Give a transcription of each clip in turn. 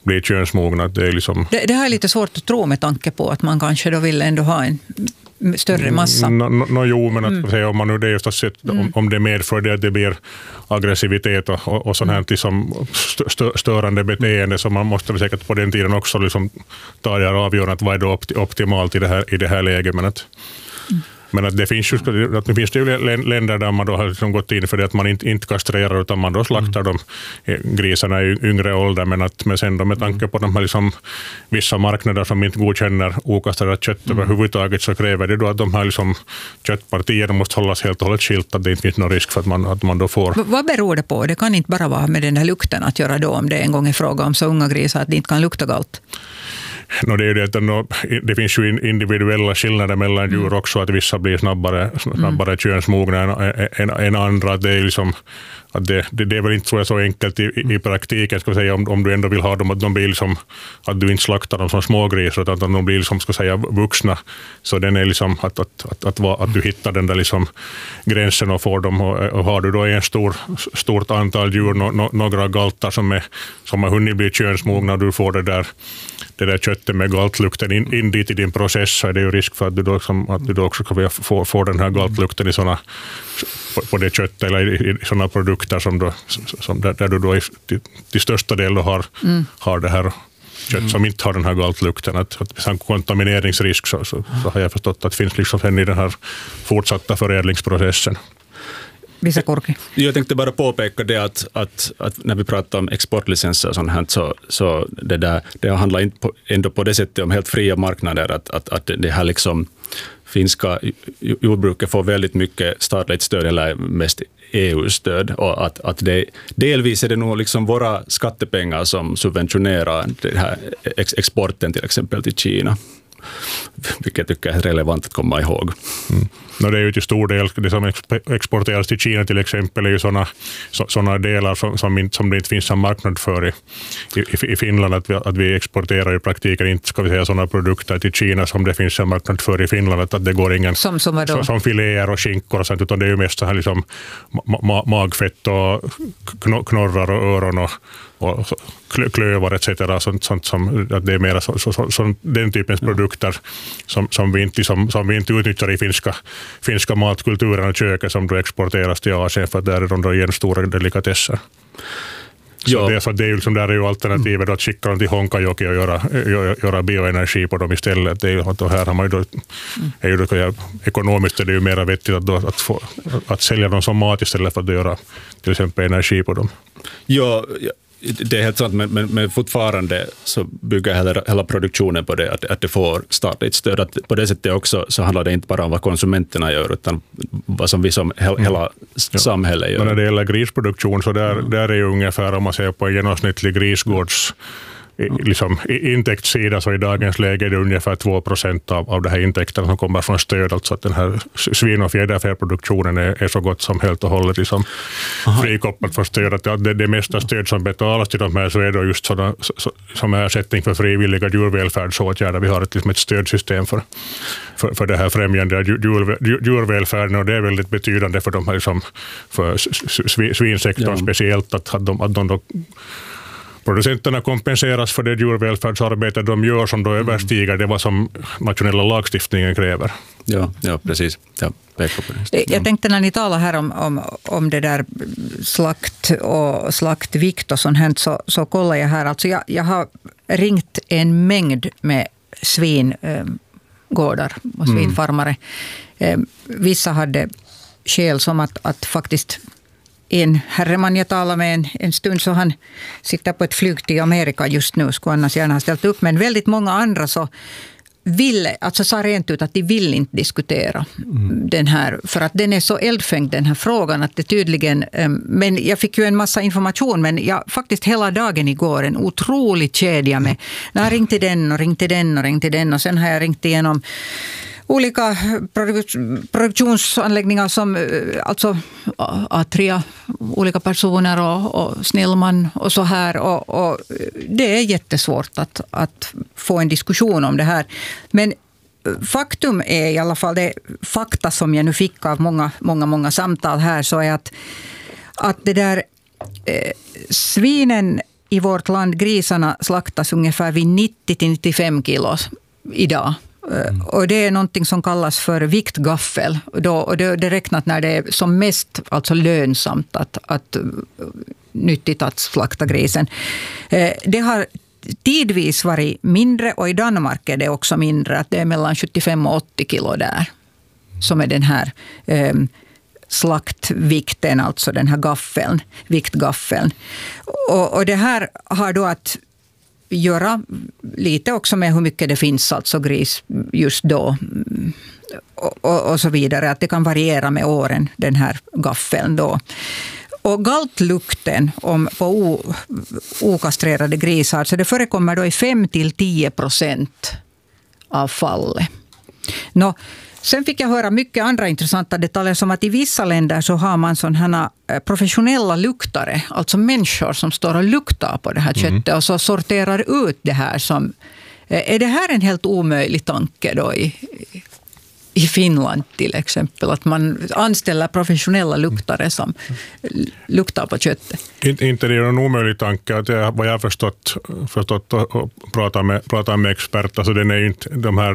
blir könsmogna. Det är liksom... Det här är lite svårt att tro med tanke på att man kanske då vill ändå ha en större massa. Jo, men att säga, om man nu det just har sett, om det medför det att det blir aggressivitet och sånt här liksom störande beteende, så man måste väl säkert på den tiden också liksom ta det här avgörandet vad är då optimalt i det här läget. Men att det finns ju länder där man då har liksom gått in för det att man inte kastrerar utan man då slaktar de grisarna i yngre ålder, men sen då med tanke på de här liksom vissa marknader som inte godkänner okastrerat kött överhuvudtaget, så kräver det då att de här liksom köttpartierna måste hållas helt och hållet skilt, att det inte finns någon risk för att man då får. Vad beror det på? Det kan inte bara vara med den här lukten att göra då, om det en gång är fråga om så unga grisar att det inte kan lukta galt. Det är ju det finns ju individuella skillnader mellan djur också, att vissa blir snabbare könsmogna än andra. Det är liksom att det är väl inte så enkelt i praktiken, ska säga, om du ändå vill ha dem att de blir liksom, att du inte slaktar dem som smågrisar utan att de blir liksom, ska säga, vuxna. Så den är liksom att du hittar den där liksom gränsen och får dem, och har du då en stort antal djur, några galtar som har hunnit bli könsmogna, och du får det där köttet med galtlukten in dit i din process, så är det ju risk för att du då också kan få den här galtlukten i såna, på det köttet eller i sådana produkter där du då till största del har det här kött som inte har den här galtlukten. Att en kontamineringsrisk så har jag förstått att det finns liksom i den här fortsatta förädlingsprocessen. Visa Korki. Jag tänkte bara påpeka det att när vi pratar om exportlicenser och sånt här, så det handlar inte ändå på det sättet om helt fria marknader, att det här liksom finska jordbruket får väldigt mycket statligt stöd eller mest EU-stöd, och att det delvis är det nog liksom våra skattepengar som subventionerar den här exporten till exempel till Kina. Vilket jag tycker är relevant att komma ihåg. Det är ju till stor del det som exporteras till Kina till exempel är ju såna delar som det inte finns en marknad för i Finland, att vi exporterar i praktiken inte, ska vi säga, sådana produkter till Kina som det finns en marknad för i Finland, att det går ingen som filéer och skinkor och sånt, utan det är ju mest så här liksom magfett och knorrar och öron och klövar etc. Sånt som att det är mer så den typens produkter som vi inte utnyttjar i finska matkulturen och köket, som då exporteras till Asien, för där är de då igen stora delikatesser. Så det är ju liksom, där är ju alternativet att skicka dem till Honkajoki och göra bioenergi på dem istället. Det är ju, och här har man ju då, är ju då ekonomiskt är det ju mer vettigt att sälja dem som mat istället för att göra till exempel energi på dem. Ja, det är helt sant, men fortfarande så bygger hela produktionen på det, att det får statligt stöd. Att på det sättet också så handlar det inte bara om vad konsumenterna gör, utan vad som vi som hela samhället gör. Men när det gäller grisproduktion, så där är ju ungefär, om man ser på en genomsnittlig grisgårds liksom intäktssida, så i dagens läge är det ungefär 2% av det här intäkterna som kommer från stöd, alltså att den här svin- och fjäderfäproduktionen är så gott som helt och hållet liksom frikopplad för stöd. Att det mesta stöd som betalas till de här, så är då just sådana som ersättning för frivilliga djurvälfärdsåtgärder. Vi har ett stödsystem för det här främjande av djurvälfärden, och det är väldigt betydande för de här liksom, för svinsektorn speciellt, att de då producenterna kompenseras för det djurvälfärdsarbete de gör, som då överstiger det vad som nationella lagstiftningen kräver. Ja, precis. Ja, jag tänkte när ni talar här om det där slakt och slaktvikt och sånt här, så kollar jag här. Alltså jag har ringt en mängd med svingårdar och svinfarmare. Vissa hade skäl som att faktiskt en herreman jag talade med en stund, så han sitter på ett flyg till Amerika just nu, skulle annars gärna ha ställt upp. Men väldigt många andra så sa rent ut att de vill inte diskutera den här, för att den är så eldfängd, den här frågan, att det tydligen, men jag fick ju en massa information, men jag faktiskt hela dagen igår en otrolig kedja med, när jag ringde den och sen har jag ringt igenom olika produktionsanläggningar som alltså Atria, olika personer och Snellman och så här, och det är jättesvårt att få en diskussion om det här. Men faktum är i alla fall, det fakta som jag nu fick av många samtal här, så är att det där svinen i vårt land grisarna slaktas ungefär vid 90-95 kilo idag. Och det är någonting som kallas för viktgaffel. Och det räknat när det är som mest alltså lönsamt att nyttigt att slakta grisen. Det har tidvis varit mindre, och i Danmark är det också mindre. Att det är mellan 75 och 80 kilo där som är den här slaktvikten, alltså den här gaffeln, viktgaffeln. Och det här har då att göra lite också med hur mycket det finns alltså gris just då och så vidare, att det kan variera med åren, den här gaffeln då. Och galtlukten på okastrerade grisar, så det förekommer då i 5-10% av fallet. Sen fick jag höra mycket andra intressanta detaljer, som att i vissa länder så har man sådana professionella luktare, alltså människor som står och luktar på det här köttet och så sorterar ut det här som... Är det här en helt omöjlig tanke då i Finland till exempel, att man anställer professionella luktare som luktar på köttet? Inte det är en omöjlig tanke, att vad jag har förstått och pratar med experter, så den är inte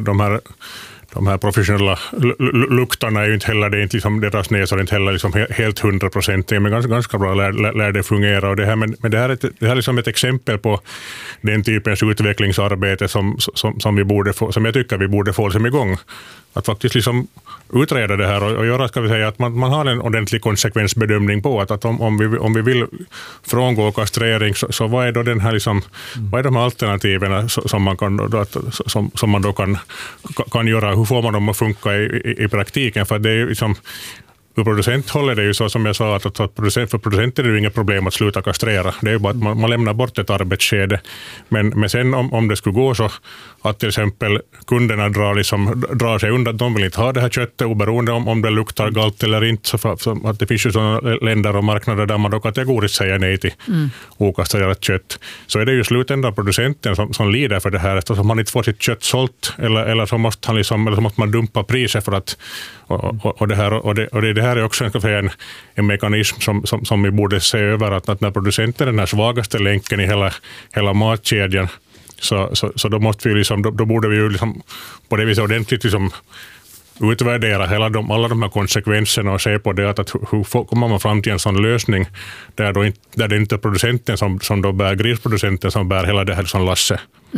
de här professionella luktarna är ju inte heller, det är inte liksom deras näsor inte heller liksom helt 100%, men ganska bra lär det fungera. Och det här, men det här är liksom ett exempel på den typens utvecklingsarbete som vi borde få, som jag tycker vi borde få som igång. Att faktiskt liksom utreda det här och göra, ska vi säga, att man har en ordentlig konsekvensbedömning på att om vi vill frångå kastrering, så vad är då den här liksom, vad är de alternativen som man då kan göra, hur får man dem att funka i praktiken? För det är ju liksom, ur producenthåll är det ju så som jag sa, att för producenter är det inget problem att sluta kastrera. Det är ju bara att man lämnar bort ett arbetsskede. Men sen om det skulle gå så att till exempel kunderna drar sig undan, de vill inte ha det här köttet oberoende om det luktar galt eller inte. Så att det finns ju sådana länder och marknader där man då kategoriskt säger nej till okastrerat kött. Så är det ju slutändan producenten som lider för det här, eftersom man inte får sitt kött sålt eller så måste han liksom, eller så måste man dumpa priset för att och det här är också en mekanism som vi borde se över, att när producenten är den här svagaste länken i hela matkedjan, så då måste vi liksom, då borde vi ju liksom på det viset ordentligt liksom utvärdera alla de här konsekvenserna och se på det, att hur kommer man fram till en sån lösning där det inte är producenten som då bär, grisproducenten som bär hela det här som lasse.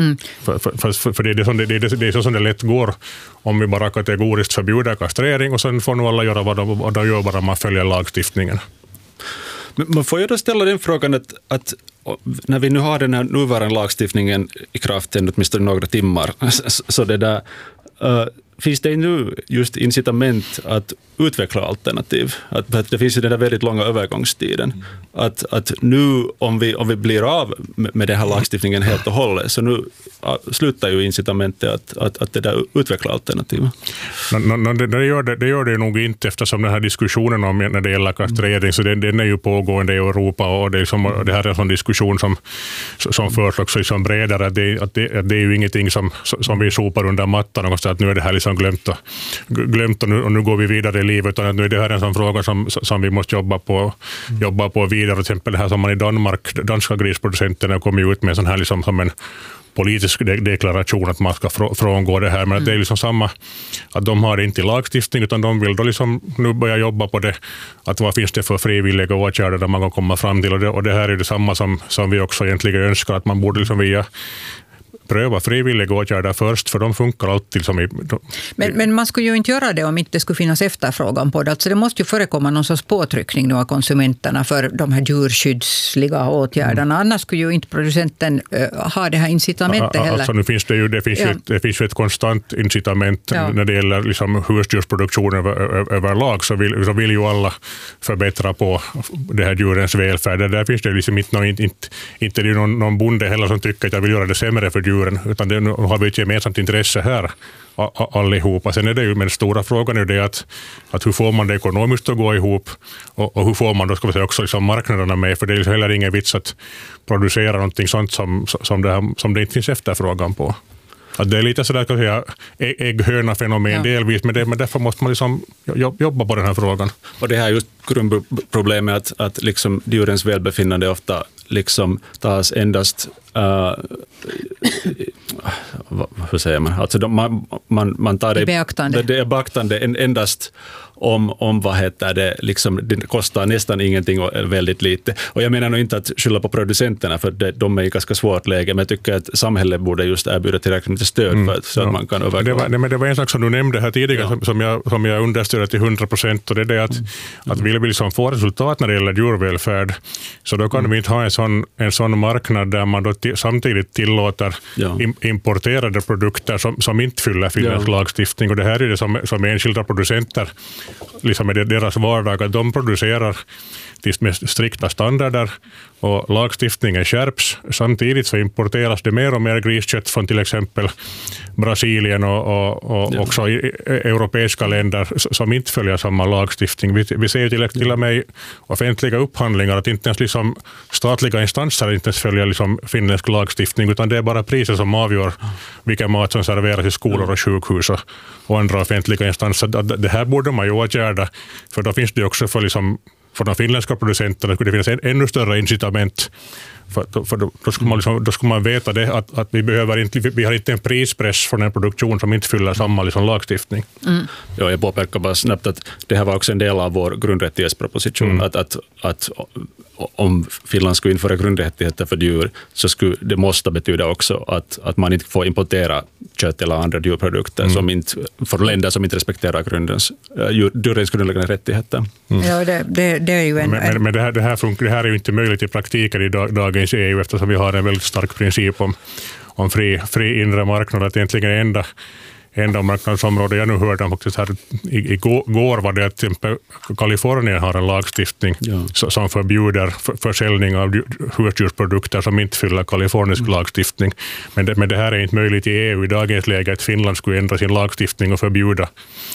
För det är så som det lätt går om vi bara kategoriskt förbjuder kastrering, och sen får nog alla göra vad de gör, bara man följer lagstiftningen. Men man får ju då ställa den frågan att när vi nu har den här nuvarande lagstiftningen i kraft åtminstone några timmar, så det där, finns det nu just incitament att utveckla alternativ? Att det finns ju den där väldigt långa övergångstiden. Att nu om vi blir av med den här lagstiftningen helt och hållet, så nu slutar ju incitamentet att det där utveckla alternativ. Det gör det nog inte, eftersom den här diskussionen om när det gäller kastrering, så den är ju pågående i Europa, och det här är en sån diskussion som förs också liksom bredare, att det är ju ingenting som vi sopar under mattan och att nu är det här liksom glömt och nu går vi vidare i livet, utan att nu är det här en sån fråga som vi måste jobba på vidare. Till exempel det här som man i danska grisproducenterna kommer ut med sån här liksom som en politisk deklaration att man ska frångå det här, men det är liksom samma, att de har det inte i lagstiftning, utan de vill då liksom nu börja jobba på det, att vad finns det för frivilliga åtgärder där man kan komma fram till, och det här är det samma som vi också egentligen önskar, att man borde liksom via pröva frivilliga åtgärder först, för de funkar alltid som i... Men man skulle ju inte göra det om inte det skulle finnas efterfrågan på det. Alltså det måste ju förekomma någon sorts påtryckning nu av konsumenterna för de här djurskyddsliga åtgärderna. Annars skulle ju inte producenten ha det här incitamentet heller. Alltså nu finns det finns ju ett konstant incitament när det gäller liksom husdjursproduktion överlag, så vill ju alla förbättra på det här djurens välfärd. Där finns det liksom inte det någon bonde heller som tycker att jag vill göra det sämre för djuren, utan nu har vi ett gemensamt intresse här allihopa. Sen är det ju, men stora frågan är det att hur får man det ekonomiskt att gå ihop, och hur får man då, ska vi säga, också liksom marknaderna med, för det är liksom heller ingen vits att producera någonting sånt som det inte finns efterfrågan på. Att det är lite sådär, kan jag säga, ägghöna-fenomen delvis, men därför måste man liksom jobba på den här frågan. Och det här är just grundproblemet att liksom djurens välbefinnande ofta liksom tas endast hur säger man? Alltså man tar det beaktande endast om vad heter det, liksom, det kostar nästan ingenting och väldigt lite. Och jag menar nog inte att skylla på producenterna, för de är i ganska svårt läge, men jag tycker att samhället borde just erbjuda tillräckligt mycket stöd för så att man kan övergå. Det var en sak som du nämnde här tidigare som jag understöder till 100%, och det är det att vill vi liksom få resultat när det gäller djurvälfärd, så då kan vi inte ha en sån marknad där man då samtidigt tillåter importerade produkter som inte fyller finländsk lagstiftning, och det här är det som enskilda producenter liksom är det deras vardag, att de producerar till mest strikta standarder och lagstiftningen skärps. Samtidigt så importeras det mer och mer griskött från till exempel Brasilien och också europeiska länder som inte följer samma lagstiftning. Vi ser ju till och med i offentliga upphandlingar att inte ens liksom statliga instanser inte ens följer liksom finländsk lagstiftning, utan det är bara priser som avgör vilken mat som serveras i skolor och sjukhus och andra offentliga instanser. Det här borde man ju åtgärda, för då finns det också för de finländska producenterna skulle det finnas ännu större incitament. För då skulle man veta det, att vi har inte en prispress från en produktion som inte fyller samma lagstiftning. Ja, jag påpekar bara snabbt att det här var också en del av vår grundrättighetsproposition, att om Finland skulle införa grundrättigheter för djur, så skulle det måste betyda också att man inte får importera kött eller andra djurprodukter för länder som inte respekterar djurens grundläggande rättigheter. Ja, det är ju men det här är ju inte möjligt i praktiken i dagens EU, eftersom vi har en väldigt stark princip om fri inre marknad, att egentligen enda marknadsområde jag nu hörde om faktiskt här igår var det att till exempel Kalifornien har en lagstiftning som förbjuder försäljning av husdjursprodukter som inte fyller kalifornisk lagstiftning. Men det här är inte möjligt i EU i dagens läge, att Finland skulle ändra sin lagstiftning och förbjuda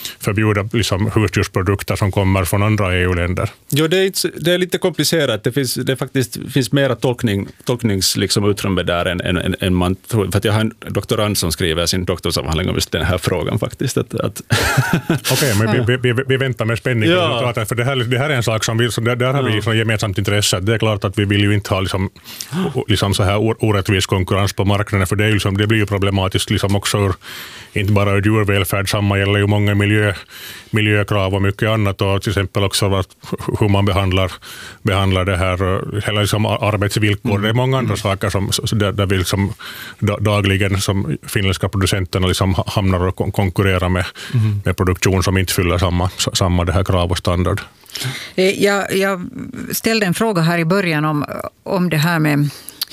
liksom husdjursprodukter som kommer från andra EU-länder. Jo, det är lite komplicerat. Det finns mera tolkningsutrymme där än man tror. För att jag har en doktorand som skriver sin doktorsavhandling om just den här frågan faktiskt. Okej, men vi väntar med spänning på resultaten, för det här är en sak som där har vi gemensamt intresse. Det är klart att vi vill ju inte ha liksom så här orättvis konkurrens på marknaden, för det blir ju problematiskt liksom också inte bara ur djurvälfärd, samma gäller ju många miljökrav och mycket annat, och till exempel också hur man behandlar det här, hela liksom arbetsvillkor. Det är många andra saker där vi liksom dagligen som finländska producenterna liksom hamnar och konkurrerar med produktion som inte fyller samma det här krav och standard. Jag ställde en fråga här i början om det här med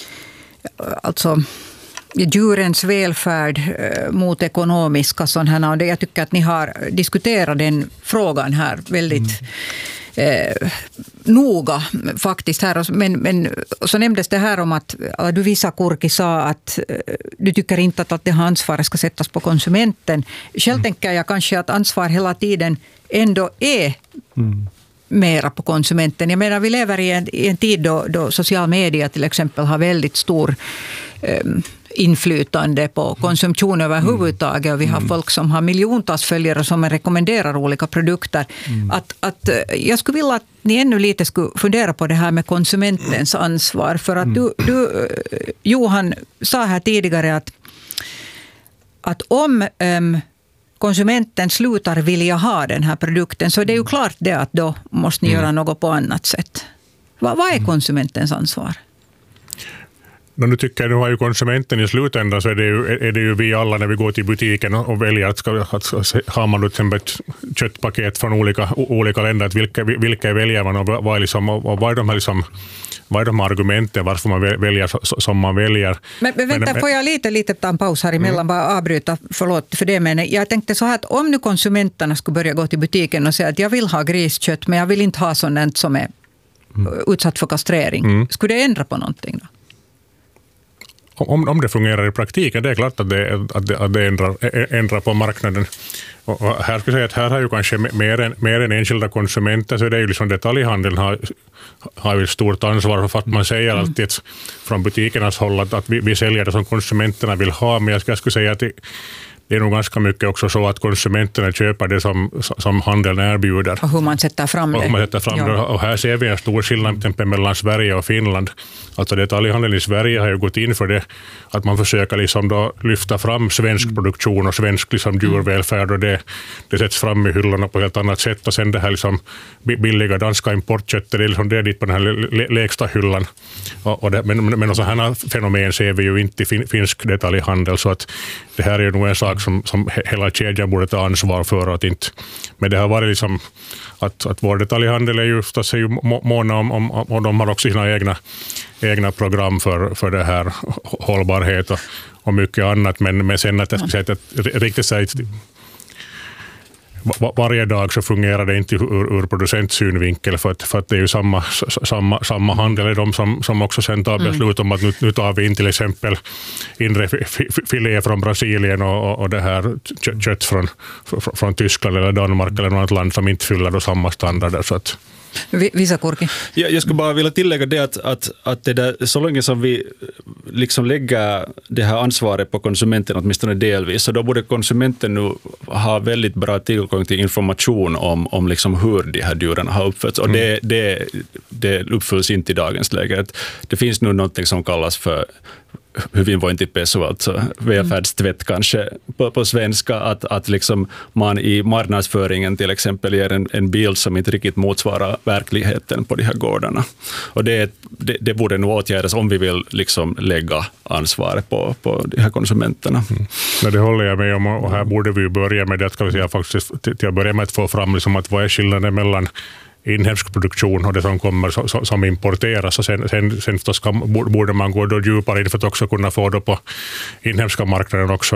alltså djurens välfärd mot ekonomiska sådana, och jag tycker att ni har diskuterat den frågan här väldigt noga faktiskt här. Men så nämndes det här om att du Visa Kurki sa att du tycker inte att det här ansvaret ska sättas på konsumenten. Själv tänker jag kanske att ansvar hela tiden ändå är mera på konsumenten. Jag menar, vi lever i en tid då social media till exempel har väldigt stor inflytande på konsumtion överhuvudtaget, och vi har folk som har miljontals följare som rekommenderar olika produkter. Att jag skulle vilja att ni ännu lite skulle fundera på det här med konsumentens ansvar, för att du Johan sa här tidigare att om konsumenten slutar vilja ha den här produkten, så det är ju klart det att då måste ni göra något på annat sätt. Vad är konsumentens ansvar? Nu tycker jag, nu har ju konsumenten i slutändan, så är det ju vi alla när vi går till butiken och väljer att har man till exempel ett köttpaket från olika länder, att vilka väljer man och vad är de argumenten varför man väljer som man väljer. Men vänta, får jag lite ta en paus här emellan, bara avbryta, förlåt för det, men jag tänkte så här att om nu konsumenterna skulle börja gå till butiken och säga att jag vill ha griskött, men jag vill inte ha sådant som är utsatt för kastrering, skulle det ändra på någonting då? Om det fungerar i praktiken, det är klart att det ändrar på marknaden. Och här ska jag säga att här har ju kanske mer än enskilda konsumenter, så det är ju liksom detaljhandeln har ju ett stort ansvar för att man säger alltid från butikernas håll att vi säljer det som konsumenterna vill ha, men jag skulle säga att det är nog ganska mycket också så att konsumenterna köper det som handeln erbjuder. Och hur man sätter fram det. Och här ser vi en stor skillnad mellan Sverige och Finland. Alltså detaljhandeln i Sverige har ju gått in för det, att man försöker liksom då lyfta fram svensk produktion och svensk liksom djurvälfärd, och det sätts fram i hyllorna på ett helt annat sätt, och sen det här liksom billiga danska importköttet, det är liksom det dit på den här lägsta hyllan. Men så här fenomen ser vi ju inte i finsk detaljhandel, så att det här är ju nog en sak som hela kedjan borde ta ansvar för. Att inte, men det har varit liksom att vår detaljhandel är ju förstås måna om, och de har också sina egna program för det här hållbarhet och mycket annat, men sen att jag ska säga att riktigt säga varje dag så fungerar det inte ur producentsynvinkel, för att det är ju samma handel är de som också sen tar beslut om att nu tar vi in till exempel inre filé från Brasilien och det här kött från Tyskland eller Danmark eller något land som inte fyller då samma standarder, så att Visa Kurki. Jag skulle bara vilja tillägga det att det där, så länge som vi liksom lägger det här ansvaret på konsumenten åtminstone delvis, så då borde konsumenten nu ha väldigt bra tillgång till information om liksom hur de här djuren har uppfötts, och det uppfylls inte i dagens läge. Det finns nu något som kallas för hyvinvointipesu, alltså välfärdstvätt kanske på svenska, att liksom man i marknadsföringen till exempel ger en bild som inte riktigt motsvarar verkligheten på de här gårdarna. Och det borde nog åtgärdas om vi vill liksom lägga ansvaret på de här konsumenterna. Ja, det håller jag med om, och här borde vi börja med det, ska vi säga, faktiskt till att börja med att få fram liksom att vad är skillnaden mellan inhemsk produktion och det som kommer som importeras, och sen förstås borde man gå då djupare in för att också kunna få det på inhemska marknaden också,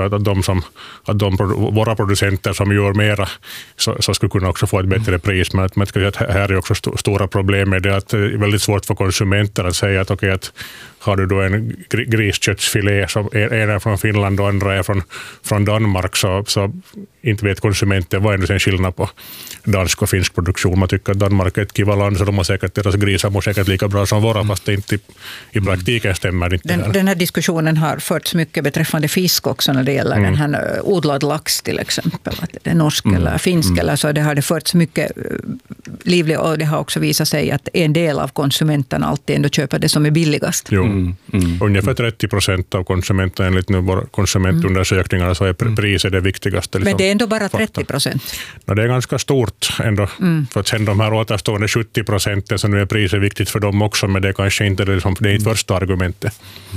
att våra producenter som gör mera så skulle kunna också få ett bättre pris, men att här är också stora problem med det, att det är väldigt svårt för konsumenter att säga att okej, att har du då en grisköttsfilé som en är från Finland och andra är från Danmark, så inte vet konsumenten vad är det en skillnad på dansk och finsk produktion. Man tycker att Danmark är ett kiva land, så de har säkert, deras grisar mår säkert lika bra som vora, fast det inte i praktiken stämmer inte. Den här diskussionen har förts mycket beträffande fisk också, när det gäller den här odlad lax till exempel, att det är norsk eller finsk eller så. Det har det förts mycket livligt, och det har också visat sig att en del av konsumenterna alltid ändå köper det som är billigast. Ungefär 30% av konsumenterna enligt nu våra konsumentundersökningar så är priset det viktigaste. Men det är ändå bara 30%. No, det är ganska stort ändå, för att sen de här återstående 70% så nu är priset viktigt för dem också, men det är kanske inte det är inte första argumentet.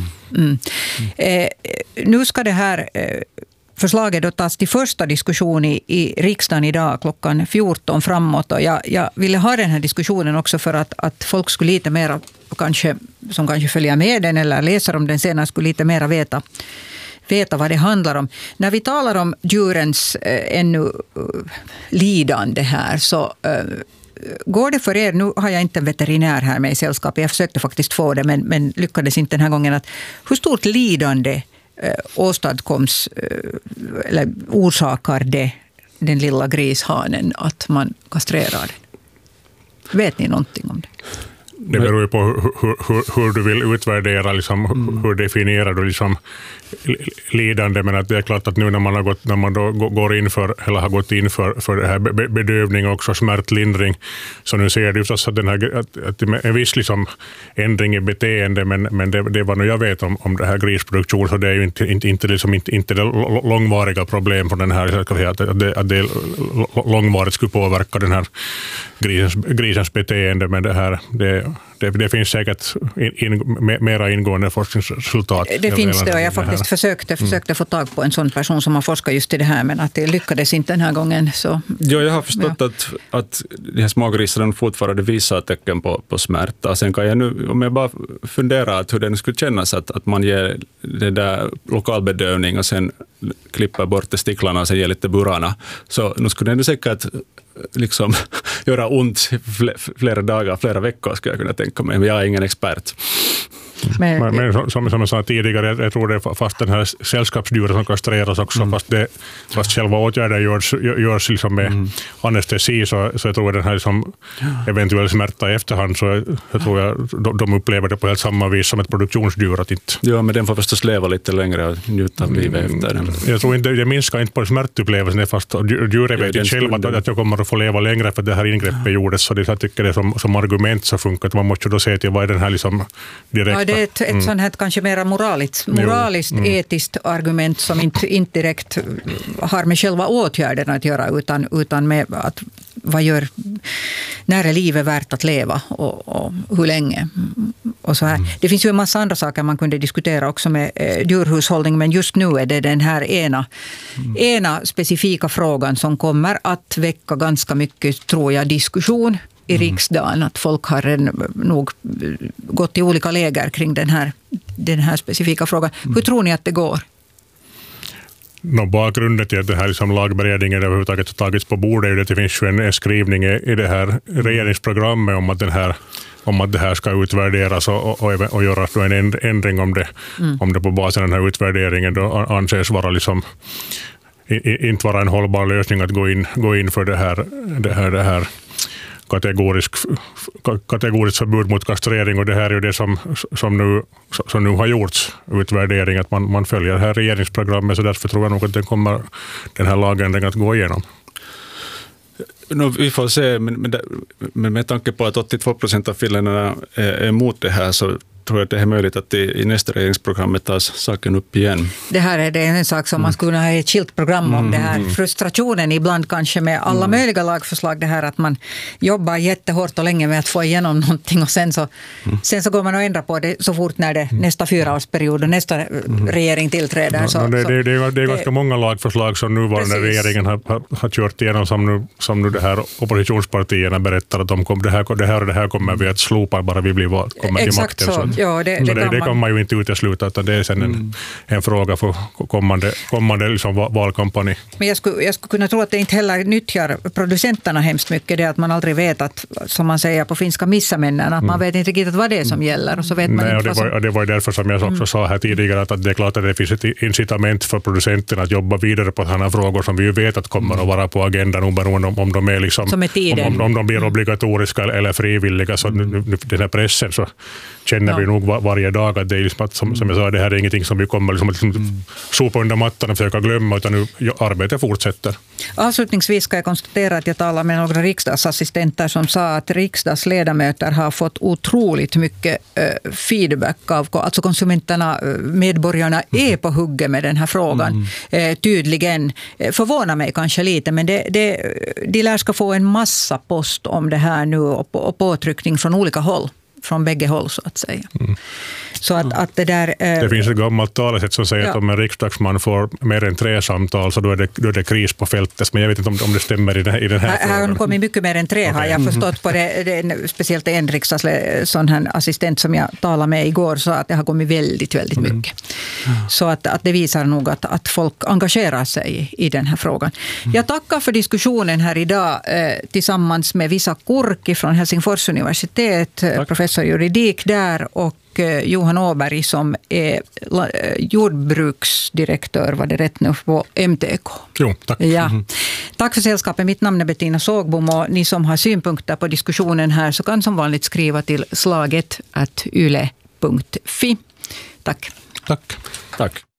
Nu ska det här förslaget då tas till första diskussion i riksdagen idag klockan 14 framåt, och jag ville ha den här diskussionen också för att folk skulle lite mer, som kanske följer med den eller läser om den senare, skulle lite mer veta vad det handlar om. När vi talar om djurens ännu lidande här, så går det för er, nu har jag inte en veterinär här med i sällskap, jag försökte faktiskt få det men lyckades inte den här gången, att hur stort lidande åstadkoms eller orsakar det den lilla grishanen att man kastrerar den? Vet ni någonting om det? Det beror ju på hur du vill utvärdera, liksom, hur definierar du liksom lidande, men att det är klart att nu när man då går in för, eller har gått in för det här bedövning och också smärtlindring, så nu ser du förstås att, att en viss liksom ändring i beteende, men det var nog jag vet om det här grisproduktion, så det är ju inte det långvariga problem på den här, att det långvarigt skulle påverka den här grisens beteende, men det finns säkert mera ingående forskningsresultat. Det finns det, och jag faktiskt försökte få tag på en sån person som har forskat just i det här, men att det lyckades inte den här gången. Så. Ja, jag har förstått att de här smågrisarna fortfarande visar tecken på smärta. Sen kan jag nu, om jag bara funderar hur det skulle kännas att man ger det där lokalbedövning och sen klipper bort testiklarna och sen ger lite burana. Så nu skulle det säkert liksom göra ont flera dagar, flera veckor skulle jag kunna tänka mig, men jag är ingen expert. Men som jag sa tidigare, jag tror det är fast den här sällskapsdjuren som kastreras också, fast själva åtgärden görs liksom med anestesi, så jag tror att den här liksom eventuell smärta i efterhand, så jag tror de upplever det på helt samma vis som ett produktionsdjur. Att inte... Ja, men den får förstås leva lite längre och njuta av livet efter den. Jag tror inte, jag minskar inte på smärtupplevelsen, fast djuret vet inte själv att jag kommer att få leva längre för det här ingreppet gjordes, så jag tycker det som argument så funkar att man måste då se till vad är den här liksom direkta... Ja, det är ett sånt här kanske mer moraliskt etiskt argument som inte direkt har med själva åtgärden att göra, utan med att när är livet värt att leva och hur länge och så här. Det finns ju en massa andra saker man kunde diskutera också med djurhushållning, men just nu är det den här ena specifika frågan som kommer att väcka ganska mycket, tror jag, diskussion i riksdagen, att folk har nog gått i olika läger kring den här specifika frågan. Hur tror ni att det går? Bakgrunden till att det här liksom lagberedningen överhuvudtaget har tagits på bordet är att det finns ju en skrivning i det här regeringsprogrammet om att det här ska utvärderas och göras då en ändring om det på basen av den här utvärderingen då anses vara liksom inte vara en hållbar lösning att gå in för det här kategoriskt förbud mot kastrering, och det här är ju det som nu har gjorts utvärdering, att man följer det här regeringsprogrammet, så därför tror jag nog att den här lagändringen att gå igenom. Vi får se, men med tanke på att 82% av finländarna är emot det här, så tror jag att det är möjligt att i nästa regeringsprogrammet tas saken upp igen. Det här är en sak som man skulle ha ett skilt program om, det här frustrationen ibland kanske med alla möjliga lagförslag, det här att man jobbar jättehårt och länge med att få igenom någonting, och sen så går man och ändrar på det så fort när det nästa 4-årsperiod och nästa regering tillträder. Det är ganska många lagförslag som nuvarande regeringen har kört igenom, som nu det här oppositionspartierna berättar att det här kommer vi att slopa bara vi kommer till makten. Så. Ja, det kan man ju inte utesluta, utan det är sen en fråga för kommande liksom valkampanj. Men jag skulle kunna tro att det inte heller nyttjar producenterna hemskt mycket, det att man aldrig vet att, som man säger på finska, missamännen, att man vet inte riktigt vad det är som gäller, och så vet man inte det var därför som jag också sa här tidigare att det är klart att det finns ett incitament för producenterna att jobba vidare på sådana frågor som vi ju vet att kommer att vara på agendan, oberoende om de är liksom, om de blir obligatoriska eller frivilliga, så den här pressen så känner vi nog varje dag att det är liksom, som jag sa, det här är ingenting som vi kommer liksom sopa under mattan och försöka glömma, utan nu arbetet fortsätter. Avslutningsvis ska jag konstatera att jag talar med några riksdagsassistenter som sa att riksdagsledamöter har fått otroligt mycket feedback av, alltså konsumenterna, medborgarna är på hugget med den här frågan. Tydligen förvånar mig kanske lite, men de lär ska få en massa post om det här nu och påtryckning från olika håll. Från bägge håll, så att säga. Så att det där... Det finns ett gammalt talesätt som säger att om en riksdagsman får mer än 3 samtal, så då är det kris på fältet. Men jag vet inte om det stämmer i den här frågan. Här har kommit mycket mer än 3, har jag förstått på det. Speciellt en sån här assistent som jag talade med igår sa att det har kommit väldigt, väldigt mycket. Så att det visar nog att folk engagerar sig i den här frågan. Jag tackar för diskussionen här idag tillsammans med Visa Kurki från Helsingfors universitet, professor i juridik där, och Johan Åberg som är jordbruksdirektör, var det rätt nu, på MTK. Jo, tack. Ja. Tack för sällskapet. Mitt namn är Bettina Sågbom, och ni som har synpunkter på diskussionen här så kan som vanligt skriva till slaget@yle.fi. Tack. Tack. Tack.